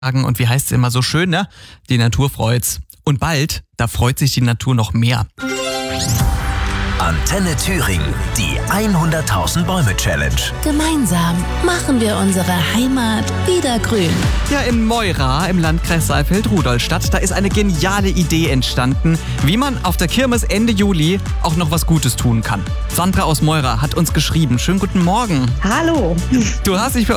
Und wie heißt es immer so schön, ne? Die Natur freut's. Und bald, da freut sich die Natur noch mehr. Antenne Thüringen, die 100.000 Bäume Challenge. Gemeinsam machen wir unsere Heimat wieder grün. Ja, in Meura im Landkreis Saalfeld-Rudolstadt, da ist eine geniale Idee entstanden, wie man auf der Kirmes Ende Juli auch noch was Gutes tun kann. Sandra aus Meura hat uns geschrieben. Schönen guten Morgen. Hallo. Du hast dich für